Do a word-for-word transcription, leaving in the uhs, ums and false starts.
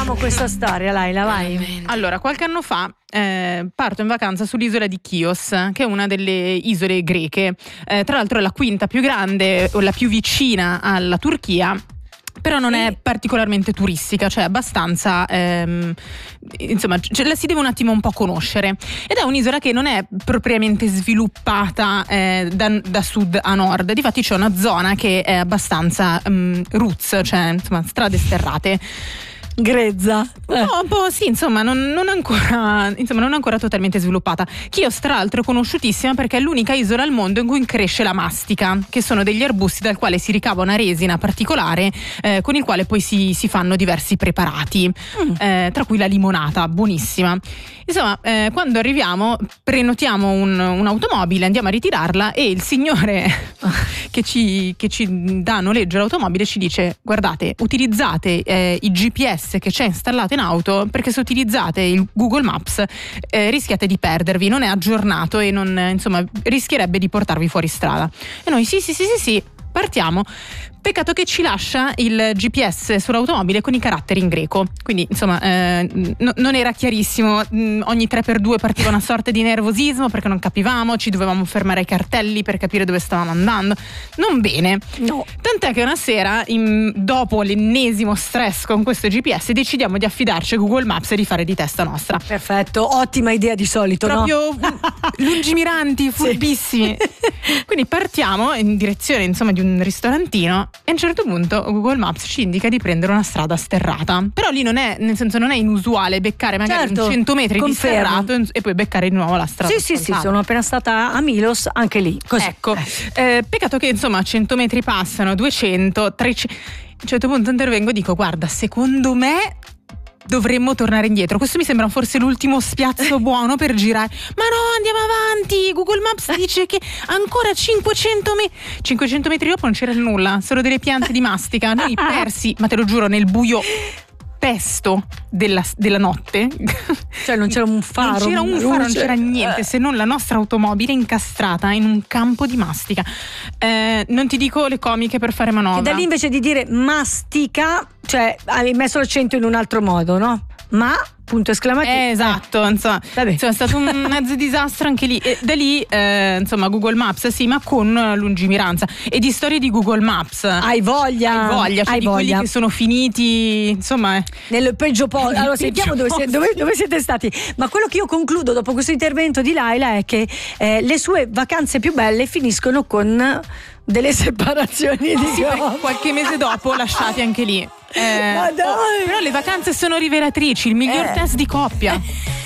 Sentiamo questa storia, Laila, vai. Allora, qualche anno fa eh, parto in vacanza sull'isola di Chios, che è una delle isole greche. Eh, tra l'altro è la quinta più grande o la più vicina alla Turchia. Però non è particolarmente turistica, cioè abbastanza, ehm, insomma, ce la si deve un attimo un po' conoscere. Ed è un'isola che non è propriamente sviluppata eh, da, da sud a nord. Difatti c'è una zona che è abbastanza um, roots, cioè insomma strade sterrate. Grezza. Eh. No, un po' sì, insomma, non, non ancora, insomma, non ancora totalmente sviluppata. Chios, tra l'altro, è conosciutissima perché è l'unica isola al mondo in cui cresce la mastica, che sono degli arbusti dal quale si ricava una resina particolare eh, con il quale poi si, si fanno diversi preparati, mm. eh, tra cui la limonata, buonissima. Insomma, eh, quando arriviamo prenotiamo un, un'automobile, andiamo a ritirarla e il signore che ci, che ci dà a noleggio l'automobile ci dice: guardate, utilizzate eh, i G P S che c'è installato in auto, perché se utilizzate il Google Maps eh, rischiate di perdervi, non è aggiornato e non, insomma, rischierebbe di portarvi fuori strada. E noi sì sì sì sì sì partiamo. Peccato che ci lascia il G P S sull'automobile con i caratteri in greco, quindi insomma eh, n- non era chiarissimo. Mm, ogni tre per due partiva una sorta di nervosismo perché non capivamo, ci dovevamo fermare ai cartelli per capire dove stavamo andando. Non bene, no. Tant'è che una sera, in, dopo l'ennesimo stress con questo G P S, decidiamo di affidarci a Google Maps e di fare di testa nostra. Perfetto, ottima idea di solito, proprio no? lungimiranti, furbissimi. Quindi partiamo in direzione, insomma, di un ristorantino. E a un certo punto Google Maps ci indica di prendere una strada sterrata. Però lì non è, nel senso, non è inusuale beccare magari certo, un cento metri confermo. di sterrato e poi beccare di nuovo la strada. Sì, sì, sì, sono appena stata a Milos, anche lì. Così. Ecco, eh, peccato che insomma cento metri passano, duecento, trecento. A un certo punto intervengo e dico: guarda, secondo me dovremmo tornare indietro. Questo mi sembra forse l'ultimo spiazzo buono per girare. Ma no, andiamo avanti. Google Maps dice che ancora cinquecento metri. cinquecento metri dopo non c'era nulla, solo delle piante di mastica. Noi persi, ma te lo giuro, nel buio pesto della, della notte. Cioè non c'era un faro, non c'era un faro, non c'era niente se non la nostra automobile incastrata in un campo di mastica. Eh, non ti dico le comiche per fare manovra. E da lì invece di dire mastica, cioè hai messo l'accento in un altro modo, no? Ma punto esclamativo. Eh, esatto, eh. Insomma, insomma è stato un mezzo disastro anche lì. E da lì eh, insomma Google Maps sì, ma con lungimiranza. E di storie di Google Maps hai voglia, hai voglia, cioè hai di voglia. Quelli che sono finiti, insomma, nel peggio posto. Allora sentiamo dove, siete, dove, dove siete stati. Ma quello che io concludo dopo questo intervento di Laila è che eh, le sue vacanze più belle finiscono con delle separazioni di sì, qualche mese dopo lasciati anche lì. Eh, Ma dai! Oh, però le vacanze sono rivelatrici, il miglior eh. test di coppia.